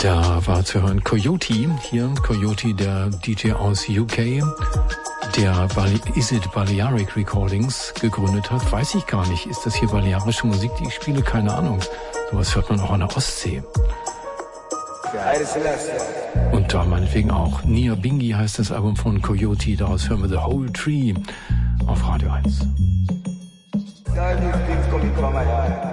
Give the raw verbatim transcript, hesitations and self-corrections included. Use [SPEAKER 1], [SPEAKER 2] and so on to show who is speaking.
[SPEAKER 1] Da war zu hören Coyote, hier Coyote, der D J aus U K, der Bali- Isid Balearic Recordings gegründet hat. Weiß ich gar nicht, ist das hier balearische Musik, die ich spiele? Keine Ahnung. Sowas hört man auch an der Ostsee. Und da meinetwegen auch. Nia Bingi heißt das Album von Coyote, daraus hören wir The Whole Tree auf Radio eins.
[SPEAKER 2] Coming from my eye.